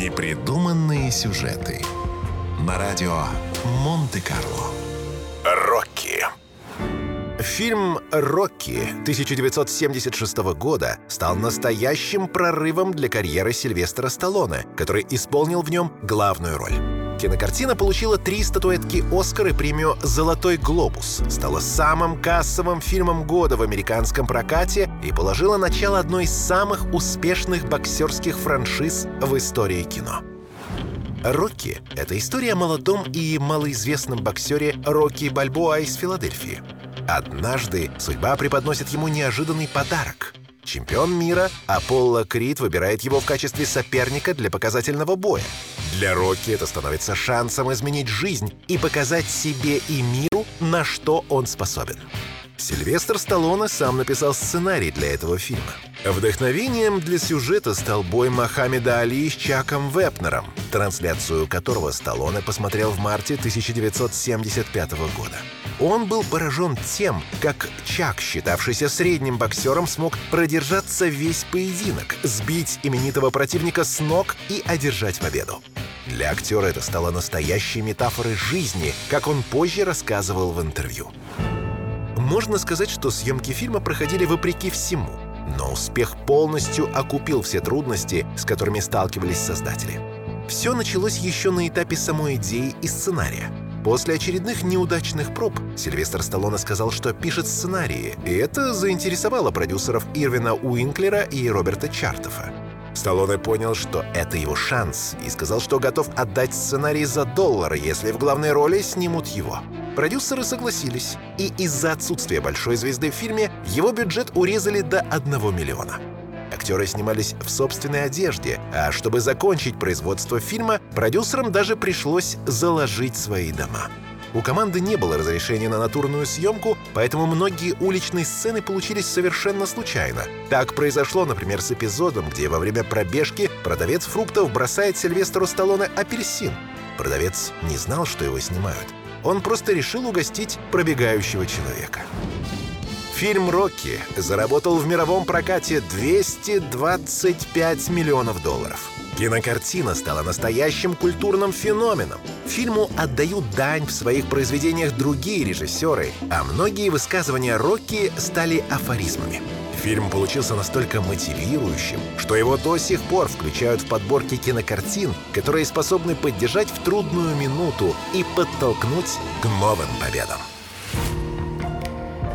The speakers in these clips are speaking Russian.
Непридуманные сюжеты на радио Монте-Карло. Рокки. Фильм «Рокки» 1976 года стал настоящим прорывом для карьеры Сильвестра Сталлоне, который исполнил в нем главную роль. Кинокартина получила 3 статуэтки «Оскар» и премию «Золотой глобус», стала самым кассовым фильмом года в американском прокате и положила начало одной из самых успешных боксерских франшиз в истории кино. «Рокки» — это история о молодом и малоизвестном боксере Рокки Бальбоа из Филадельфии. Однажды судьба преподносит ему неожиданный подарок. Чемпион мира Аполло Крид выбирает его в качестве соперника для показательного боя. Для Рокки это становится шансом изменить жизнь и показать себе и миру, на что он способен. Сильвестр Сталлоне сам написал сценарий для этого фильма. Вдохновением для сюжета стал бой Мохаммеда Али с Чаком Вепнером, трансляцию которого Сталлоне посмотрел в марте 1975 года. Он был поражен тем, как Чак, считавшийся средним боксером, смог продержаться весь поединок, сбить именитого противника с ног и одержать победу. Для актера это стало настоящей метафорой жизни, как он позже рассказывал в интервью. Можно сказать, что съемки фильма проходили вопреки всему, но успех полностью окупил все трудности, с которыми сталкивались создатели. Все началось еще на этапе самой идеи и сценария. После очередных неудачных проб Сильвестр Сталлоне сказал, что пишет сценарии, и это заинтересовало продюсеров Ирвина Уинклера и Роберта Чартофа. Сталлоне понял, что это его шанс, и сказал, что готов отдать сценарий за $1, если в главной роли снимут его. Продюсеры согласились, и из-за отсутствия большой звезды в фильме его бюджет урезали до $1 миллиона. Актеры снимались в собственной одежде, а чтобы закончить производство фильма, продюсерам даже пришлось заложить свои дома. У команды не было разрешения на натурную съемку, поэтому многие уличные сцены получились совершенно случайно. Так произошло, например, с эпизодом, где во время пробежки продавец фруктов бросает Сильвестру Сталлоне апельсин. Продавец не знал, что его снимают. Он просто решил угостить пробегающего человека. Фильм «Рокки» заработал в мировом прокате $225 миллионов. Кинокартина стала настоящим культурным феноменом. Фильму отдают дань в своих произведениях другие режиссеры, а многие высказывания Рокки стали афоризмами. Фильм получился настолько мотивирующим, что его до сих пор включают в подборки кинокартин, которые способны поддержать в трудную минуту и подтолкнуть к новым победам.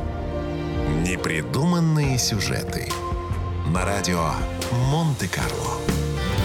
Непридуманные сюжеты на радио Монте-Карло.